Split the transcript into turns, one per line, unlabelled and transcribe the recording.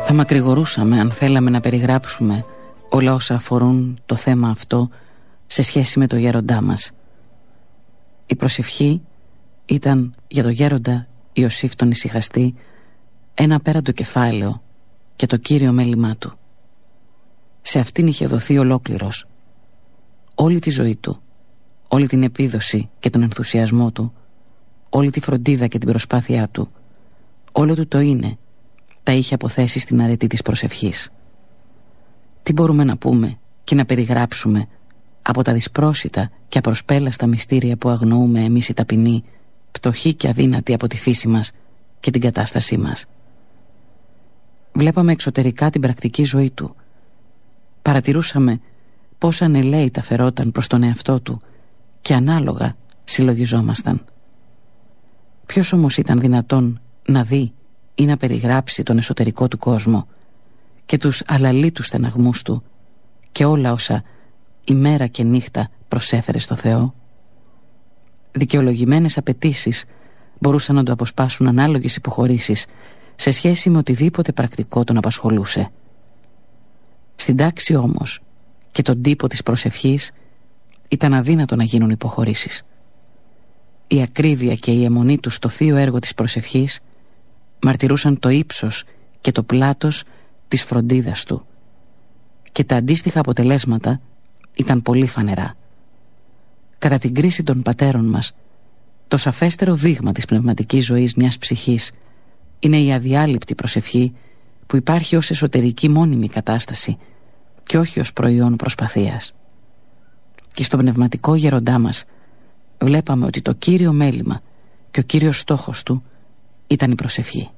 Θα μακρηγορούσαμε αν θέλαμε να περιγράψουμε όλα όσα αφορούν το θέμα αυτό σε σχέση με το γέροντά μας. Η προσευχή ήταν για το γέροντα Ιωσήφ τον Ησυχαστή ένα απέραντο κεφάλαιο και το κύριο μέλημά του. Σε αυτήν είχε δοθεί ολόκληρος. Όλη τη ζωή του, όλη την επίδοση και τον ενθουσιασμό του, όλη τη φροντίδα και την προσπάθειά του, όλο του το είναι, τα είχε αποθέσει στην αρετή της προσευχής. Τι μπορούμε να πούμε και να περιγράψουμε από τα δυσπρόσιτα και απροσπέλαστα μυστήρια που αγνοούμε εμείς οι ταπεινοί, πτωχοί και αδύνατοι από τη φύση μας και την κατάστασή μας? Βλέπαμε εξωτερικά την πρακτική ζωή του. Παρατηρούσαμε πώς ανελαίητα φερόταν προς τον εαυτό του και ανάλογα συλλογιζόμασταν. Ποιος όμως ήταν δυνατόν να δει ή να περιγράψει τον εσωτερικό του κόσμο και τους αλαλήτους στεναγμούς του και όλα όσα ημέρα και νύχτα προσέφερε στο Θεό? Δικαιολογημένες απαιτήσεις μπορούσαν να του αποσπάσουν ανάλογες υποχωρήσεις σε σχέση με οτιδήποτε πρακτικό τον απασχολούσε. Στην τάξη όμως και τον τύπο της προσευχής ήταν αδύνατο να γίνουν υποχωρήσεις. Η ακρίβεια και η αιμονή του στο θείο έργο της προσευχής μαρτυρούσαν το ύψος και το πλάτος της φροντίδας του, και τα αντίστοιχα αποτελέσματα ήταν πολύ φανερά. Κατά την κρίση των πατέρων μας, το σαφέστερο δείγμα της πνευματικής ζωής μιας ψυχής είναι η αδιάλειπτη προσευχή που υπάρχει ως εσωτερική μόνιμη κατάσταση και όχι ως προϊόν προσπαθίας. Και στον πνευματικό γέροντά μας βλέπαμε ότι το κύριο μέλημα και ο κύριος στόχος του ήταν η προσευχή.